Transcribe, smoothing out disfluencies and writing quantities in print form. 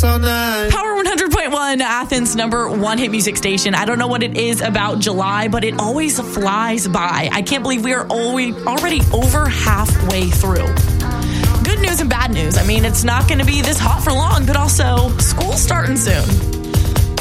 dance all night. Power 100.1, Athens' number one hit music station. I don't know what it is about July, but it always flies by. I can't believe we are already over halfway through. Good news and bad news. I mean, it's not going to be this hot for long, but also school's starting soon.